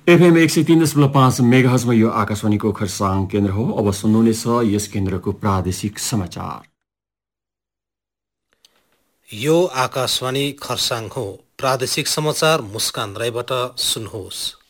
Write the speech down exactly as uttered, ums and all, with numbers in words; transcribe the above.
FM एक सय तीन दशमलव पाँच मेगाहजमा यो आकाशवाणीको खरसाङ केन्द्र हो। अब सुन्नुहुनेछ यस केन्द्रको प्रादेशिक समाचार। यो आकाशवाणी खरसाङ हो। प्रादेशिक समाचार मुस्कान राईबाट सुन्नुहोस्।